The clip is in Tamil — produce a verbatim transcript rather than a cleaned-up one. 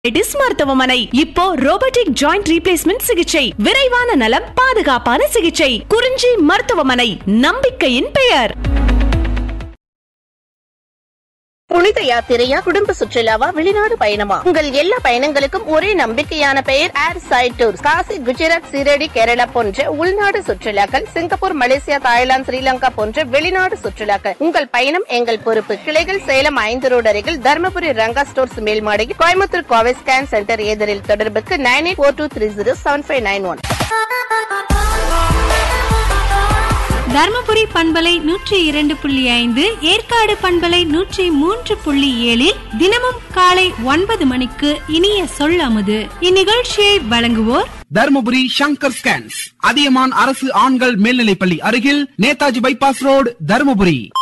எடிஸ் மருத்துவமனை இப்போ ரோபோட்டிக் ஜாயிண்ட் ரீப்ளேஸ்மெண்ட் சிகிச்சை, விரைவான நலம், பாதுகாப்பான சிகிச்சை. குறிஞ்சி மருத்துவமனை, நம்பிக்கையின் பெயர். புனித யாத்திரையா, குடும்ப சுற்றுலாவா, வெளிநாடு பயணமா, உங்கள் எல்லா பயணங்களுக்கும் ஒரே நம்பிக்கையான பெயர் ஏர் சைட் டூர்ஸ். காசி, குஜராத், சீரடி, கேரளா போன்ற உள்நாடு சுற்றுலாக்கள், சிங்கப்பூர், மலேசியா, தாய்லாந்து, ஸ்ரீலங்கா போன்ற வெளிநாடு சுற்றுலாக்கள். உங்கள் பயணம் எங்கள் பொறுப்பு. கிளைகள் சேலம் ஐந்து ரோடு அருகில், Dharmapuri Ranga stores மேல்மாடியில், Coimbatore Kovai scan centre எதிரில். தொடர்புக்கு nine eight four two three zero seven five nine one. Dharmapuri பண்பலை நூற்றி இரண்டு புள்ளி ஐந்து, ஏற்காடு பண்பலை நூற்றி மூன்று புள்ளி ஏழில் தினமும் காலை ஒன்பது மணிக்கு இனிய சொல்லாமது. இந்நிகழ்ச்சியை வழங்குவோர் தர்மபுரி சங்கர் ஸ்கேன்ஸ், அதியமான் அரசு ஆண்கள் மேல்நிலைப்பள்ளி அருகில், நேதாஜி பைபாஸ் ரோடு, தர்மபுரி.